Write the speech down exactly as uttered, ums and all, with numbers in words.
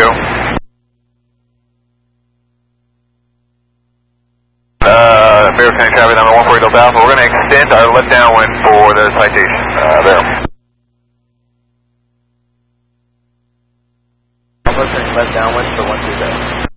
go. Uh, Bear County traffic number one forty Delta Alpha. We're going to extend our left downwind for the citation. Uh, there. I'm listening left downwind for one two zero.